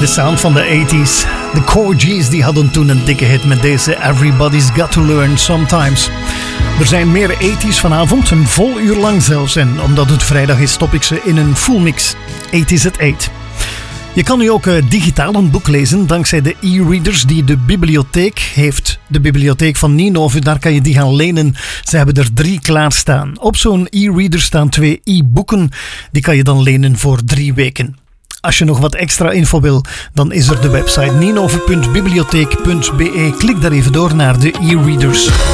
De sound van de 80s. De Core G's die hadden toen een dikke hit met deze Everybody's Got to Learn Sometimes. Er zijn meer 80s vanavond, een vol uur lang zelfs. En omdat het vrijdag is, stop ik ze in een full mix. 80s at 8. Je kan nu ook digitaal een boek lezen dankzij de e-readers die de bibliotheek heeft. De bibliotheek van Ninove, daar kan je die gaan lenen. Ze hebben er 3 klaarstaan. Op zo'n e-reader staan 2 e-boeken. Die kan je dan lenen voor 3 weken. Als je nog wat extra info wil, dan is er de website ninove.bibliotheek.be. Klik daar even door naar de e-readers.